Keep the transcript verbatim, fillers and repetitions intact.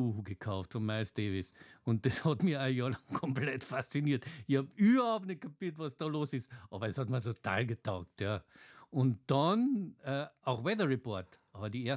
Buch gekauft von Miles Davis. Und das hat mich ein Jahr lang komplett fasziniert. Ich habe überhaupt nicht kapiert, was da los ist, aber es hat mir total getaugt. Ja. Und dann äh, auch Weather Report. Aber die ersten